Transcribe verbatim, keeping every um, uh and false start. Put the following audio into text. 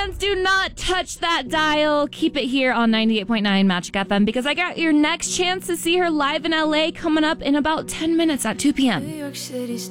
fans, do not touch that dial. Keep it here on ninety-eight point nine Magic F M because I got your next chance to see her live in L A coming up in about ten minutes at two p.m.